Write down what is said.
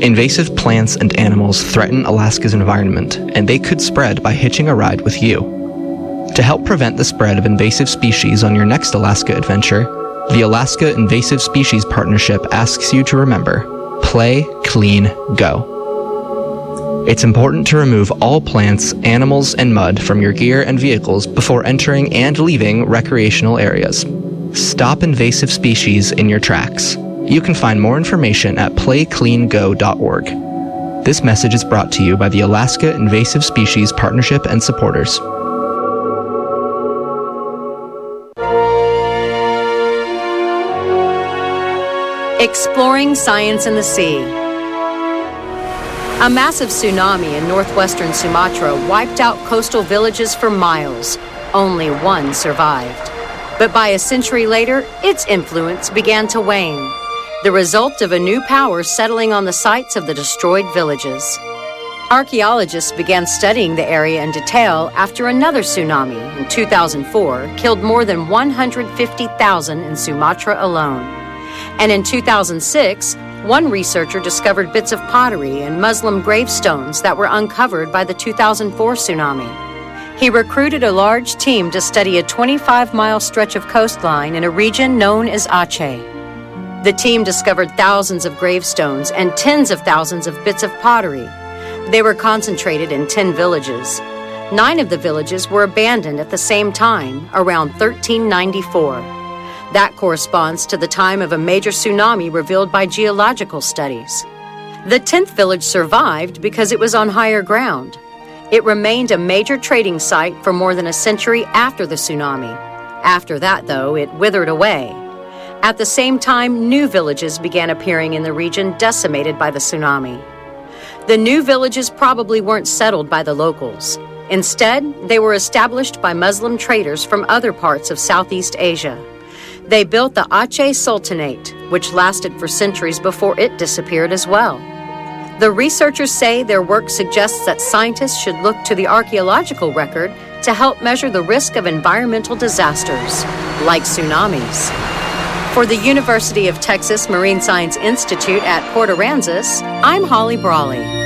Invasive plants and animals threaten Alaska's environment, and they could spread by hitching a ride with you. To help prevent the spread of invasive species on your next Alaska adventure, the Alaska Invasive Species Partnership asks you to remember: play, clean, go. It's important to remove all plants, animals, and mud from your gear and vehicles before entering and leaving recreational areas. Stop invasive species in your tracks. You can find more information at playcleango.org. This message is brought to you by the Alaska Invasive Species Partnership and supporters. Exploring science in the sea. A massive tsunami in northwestern Sumatra wiped out coastal villages for miles. Only one survived. But by a century later, its influence began to wane, the result of a new power settling on the sites of the destroyed villages. Archaeologists began studying the area in detail after another tsunami in 2004 killed more than 150,000 in Sumatra alone. And in 2006, one researcher discovered bits of pottery and Muslim gravestones that were uncovered by the 2004 tsunami. He recruited a large team to study a 25-mile stretch of coastline in a region known as Aceh. The team discovered thousands of gravestones and tens of thousands of bits of pottery. They were concentrated in 10 villages. 9 of the villages were abandoned at the same time, around 1394. That corresponds to the time of a major tsunami revealed by geological studies. The 10th village survived because it was on higher ground. It remained a major trading site for more than a century after the tsunami. After that, though, it withered away. At the same time, new villages began appearing in the region decimated by the tsunami. The new villages probably weren't settled by the locals. Instead, they were established by Muslim traders from other parts of Southeast Asia. They built the Aceh Sultanate, which lasted for centuries before it disappeared as well. The researchers say their work suggests that scientists should look to the archaeological record to help measure the risk of environmental disasters, like tsunamis. For the University of Texas Marine Science Institute at Port Aransas, I'm Holly Brawley.